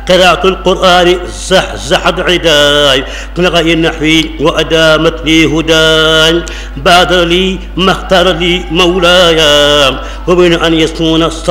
قراءة القرآن زحزحت عداي من غير نحوي وأدامت لي هداي بادر لي ما اختار لي مولاي ومن أن يسنون